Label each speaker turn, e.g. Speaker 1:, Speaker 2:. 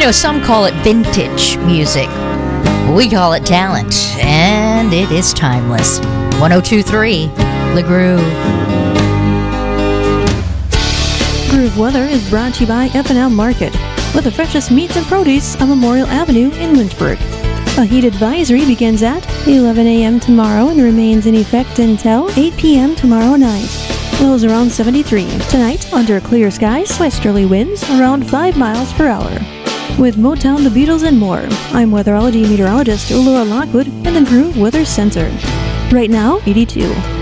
Speaker 1: some call it vintage music. We call it talent, and it is timeless. 102.3, The Groove.
Speaker 2: Groove Weather is brought to you by F&L Market, with the freshest meats and produce on Memorial Avenue in Lynchburg. A heat advisory begins at 11 a.m. tomorrow and remains in effect until 8 p.m. tomorrow night. Lows around 73. Tonight, under clear skies, westerly winds around 5 miles per hour. With Motown, the Beatles, and more, I'm weatherology meteorologist Laura Lockwood in the Groove Weather Center. Right now, 82.